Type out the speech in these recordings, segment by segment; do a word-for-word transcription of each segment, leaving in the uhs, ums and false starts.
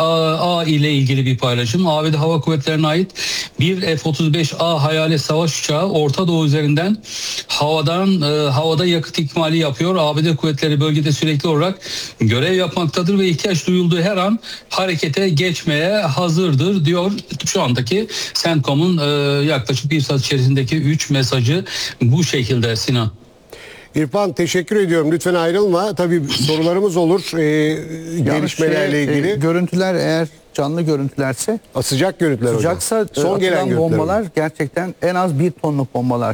A ile ilgili bir paylaşım. A B D Hava Kuvvetleri'ne ait bir F otuz beş A hayalet savaş uçağı Orta Doğu üzerinden havadan e, havada yakıt ikmali yapıyor. A B D kuvvetleri bölgede sürekli olarak görev yapmaktadır ve ihtiyaç duyulduğu her an harekete geçmeye hazırdır diyor. Şu andaki CENTCOM'un e, yaklaşık bir saat içerisindeki üç mesajı bu şekilde Sinan. İrfan teşekkür ediyorum. Lütfen ayrılma. Tabii sorularımız olur e, gelişmelerle şey, ilgili. E, görüntüler eğer canlı görüntülerse, A, sıcak görüntüler sıcaksa hocam. Son gelen atılan görüntüler bombalar hocam. gerçekten en az bir tonluk bombalar.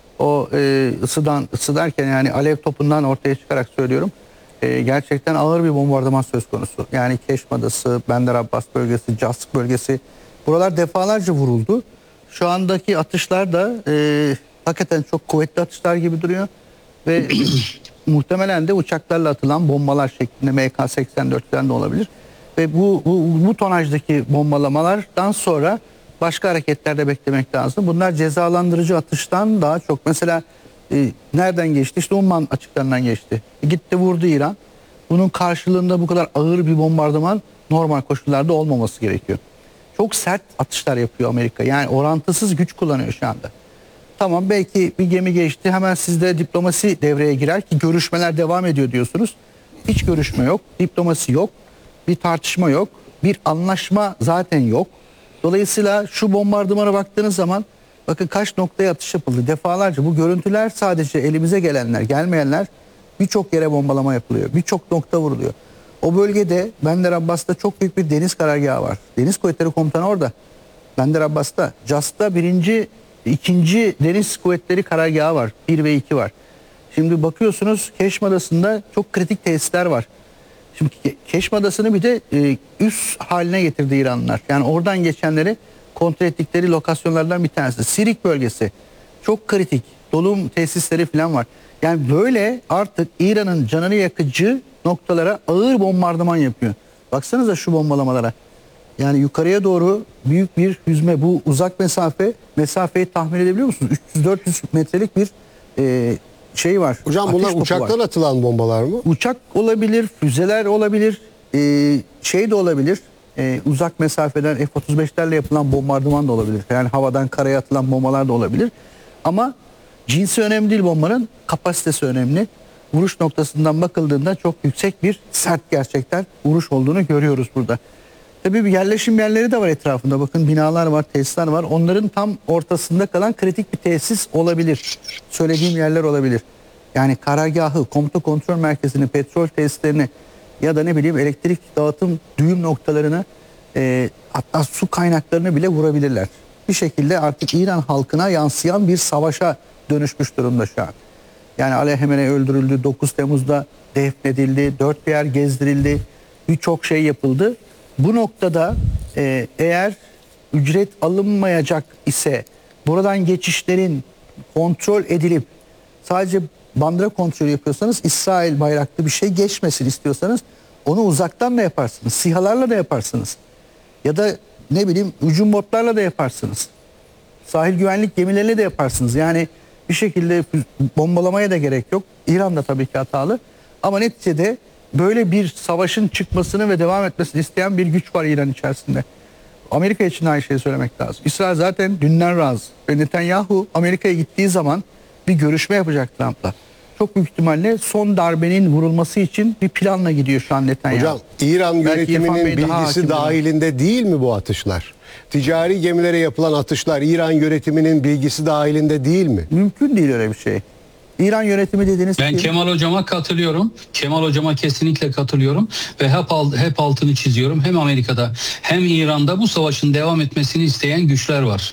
O e, ısıdan ısı derken yani alev topundan ortaya çıkarak söylüyorum. E, gerçekten ağır bir bombardıman söz konusu. Yani Keşm Adası, Bender Abbas bölgesi, Cask bölgesi, buralar defalarca vuruldu. Şu andaki atışlar da e, hakikaten çok kuvvetli atışlar gibi duruyor. Ve muhtemelen de uçaklarla atılan bombalar şeklinde M K seksen dört'ten de olabilir. Ve bu, bu, bu tonajdaki bombalamalardan sonra başka hareketler de beklemek lazım. Bunlar cezalandırıcı atıştan daha çok. Mesela e, nereden geçti? İşte Umman açıklarından geçti. E, gitti vurdu İran. Bunun karşılığında bu kadar ağır bir bombardıman normal koşullarda olmaması gerekiyor. Çok sert atışlar yapıyor Amerika. Yani orantısız güç kullanıyor şu anda. Tamam, belki bir gemi geçti, hemen sizde diplomasi devreye girer ki görüşmeler devam ediyor diyorsunuz. Hiç görüşme yok, diplomasi yok, bir tartışma yok, bir anlaşma zaten yok. Dolayısıyla şu bombardımana baktığınız zaman bakın kaç noktaya atış yapıldı defalarca. Bu görüntüler sadece elimize gelenler, gelmeyenler, birçok yere bombalama yapılıyor, birçok nokta vuruluyor. O bölgede Bender Abbas'ta çok büyük bir deniz karargahı var. Deniz Kuvvetleri Komutanı orada. Bender Abbas'ta, Cas'ta birinci İkinci Deniz Kuvvetleri Karargahı var. bir ve iki var. Şimdi bakıyorsunuz Keşm Adası'nda çok kritik tesisler var. Şimdi Keşm Adası'nı bir de e, üs haline getirdi İranlılar. Yani oradan geçenleri kontrol ettikleri lokasyonlardan bir tanesi. Sirik bölgesi. Çok kritik. Dolum tesisleri falan var. Yani böyle artık İran'ın canını yakıcı noktalara ağır bombardıman yapıyor. Baksanıza şu bombalamalara. Yani yukarıya doğru büyük bir hüzme, bu uzak mesafe, mesafeyi tahmin edebiliyor musunuz? üç yüz dört yüz metrelik bir e, şey var. Hocam bunlar uçaktan atılan bombalar mı? Uçak olabilir, füzeler olabilir, e, şey de olabilir. E, uzak mesafeden F otuz beş'lerle yapılan bombardıman da olabilir. Yani havadan karaya atılan bombalar da olabilir. Ama cinsi önemli değil bombanın, kapasitesi önemli. Vuruş noktasından bakıldığında çok yüksek bir sert gerçekten vuruş olduğunu görüyoruz burada. Tabii bir yerleşim yerleri de var etrafında. Bakın binalar var, tesisler var. Onların tam ortasında kalan kritik bir tesis olabilir. Söylediğim yerler olabilir. Yani karargahı, komuta kontrol merkezini, petrol tesislerini ya da ne bileyim elektrik dağıtım düğüm noktalarını e, hatta su kaynaklarını bile vurabilirler. Bir şekilde artık İran halkına yansıyan bir savaşa dönüşmüş durumda şu an. Yani Ali Khamenei öldürüldü, dokuz Temmuz'da defnedildi, dört bir yer gezdirildi, birçok şey yapıldı. Bu noktada e, eğer ücret alınmayacak ise buradan geçişlerin kontrol edilip sadece bandıra kontrolü yapıyorsanız, İsrail bayraklı bir şey geçmesin istiyorsanız onu uzaktan da yaparsınız. SİHA'larla da yaparsınız. Ya da ne bileyim hücum botlarla da yaparsınız. Sahil güvenlik gemileriyle de yaparsınız. Yani bir şekilde bombalamaya da gerek yok. İran da tabii ki hatalı. Ama neticede böyle bir savaşın çıkmasını ve devam etmesini isteyen bir güç var İran içerisinde. Amerika için aynı şeyi söylemek lazım. İsrail zaten dünden razı. Ve Netanyahu Amerika'ya gittiği zaman bir görüşme yapacak Trump'la. Çok büyük ihtimalle son darbenin vurulması için bir planla gidiyor şu an Netanyahu. Hocam İran yönetiminin bilgisi dahilinde değil mi bu atışlar? Ticari gemilere yapılan atışlar İran yönetiminin bilgisi dahilinde değil mi? Mümkün değil öyle bir şey. İran yönetimi dediğiniz Ben kim? Kemal Hocam'a katılıyorum. Kemal Hocam'a kesinlikle katılıyorum ve hep hep altını çiziyorum. Hem Amerika'da hem İran'da bu savaşın devam etmesini isteyen güçler var.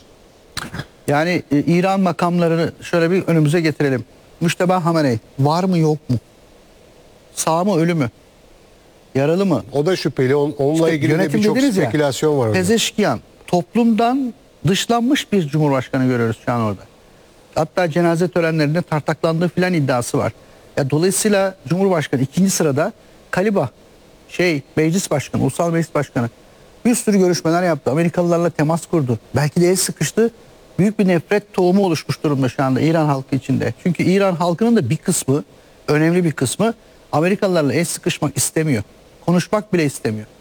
Yani e, İran makamlarını şöyle bir önümüze getirelim. Müşteba Khamenei var mı yok mu? Sağ mı ölü mü? Yaralı mı? O da şüpheli. On, onunla İşte ilgili de birçok spekülasyon ya, var orada. Pezeşkiyan, toplumdan dışlanmış bir cumhurbaşkanı görüyoruz şu an orada. Hatta cenaze törenlerinde tartaklandığı filan iddiası var. Ya dolayısıyla Cumhurbaşkanı ikinci sırada, Kaliba şey meclis başkanı, ulusal meclis başkanı bir sürü görüşmeler yaptı. Amerikalılarla temas kurdu. Belki de el sıkıştı. Büyük bir nefret tohumu oluşmuş durumda şu anda İran halkı içinde. Çünkü İran halkının da bir kısmı, önemli bir kısmı Amerikalılarla el sıkışmak istemiyor. Konuşmak bile istemiyor.